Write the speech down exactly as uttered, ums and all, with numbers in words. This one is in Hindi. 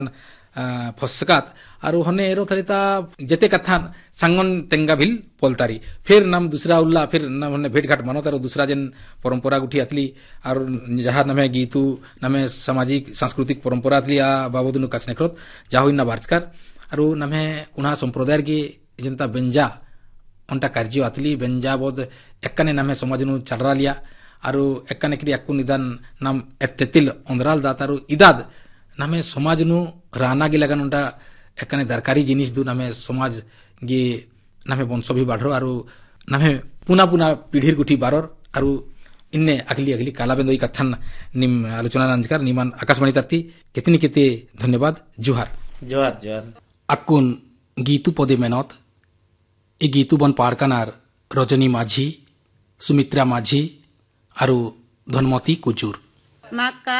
फसकात आरो हने एरो थलिता जेते कथान सांगन तेंगा भिल पोलतारी फिर नाम दूसरा उल्ला फिर नाम हने भेट घाट मानो तारो दूसरा जन परंपरा गुठी अतली और जहाँ नमे गीतु नमे सामाजिक सांस्कृतिक परंपरा अतली आ बाबुदुनु काचनेखरत जाहो इन्ना बार्चकार आरो नमे कुणा संप्रदायर गे जनता बेंजा अंटा कार्य अतली बेंजा बोध एक्कने नमे समाजनु चलरा लिया आरो एक्कने क्रिया को निदान नाम एत्तेतिल अंदराल दातारो इदाद नमे समाजनु राना गे लगन उंटा एकने दरकारी जिनिस दु नमे समाज गे नमे वंश भी बाढ़रो आरो नमे पुना पुना पीढ़ीर गुठी बारर आरो इन्ने अगली अगली काला बेंदोई कथन निम आलोचना नंजकार निमान आकाशवाणी तरती कितनी किते धन्यवाद जुहार जोहार जोहार अकुन गीतु पदे मेनत ए गीतु बन पाड़कानार रजनी माझी सुमित्रा माझी आरो धनमती कुचुर माका